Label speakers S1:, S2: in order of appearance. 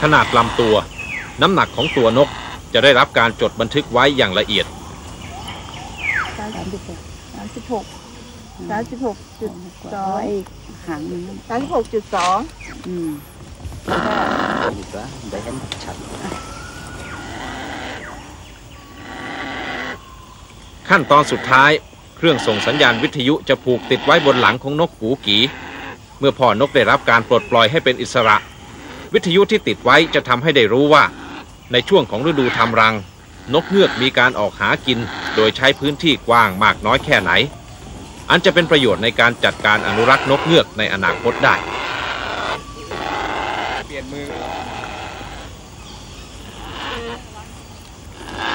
S1: ขนาดลำตัวน้ำหนักของตัวนกจะได้รับการจดบันทึกไว้อย่างละเอียด
S2: 36.2
S3: hàng
S2: 36.2
S3: để em chặt
S1: ขั้นตอนสุดท้ายเครื่องส่งสัญญาณวิทยุจะผูกติดไว้บนหลังของนกกูกีเมื่อพ่อนกได้รับการปลดปล่อยให้เป็นอิสระวิทยุที่ติดไว้จะทำให้ได้รู้ว่าในช่วงของฤดูทำรังนกเงือกมีการออกหากินโดยใช้พื้นที่กว้างมากน้อยแค่ไหนอันจะเป็นประโยชน์ในการจัดการอนุรักษ์นกเงือกในอนาคตได้เปลี่ยนมือ